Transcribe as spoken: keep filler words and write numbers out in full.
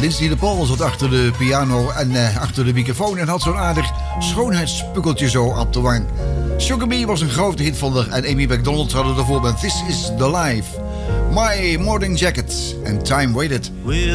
Lindsay de Paul zat achter de piano en uh, achter de microfoon en had zo'n aardig schoonheidspukkeltje zo op de wang. Sugar Bee was een grote hit van haar en Amy Macdonald hadden ervoor met This Is The Life. My Morning Jacket en Time Waited.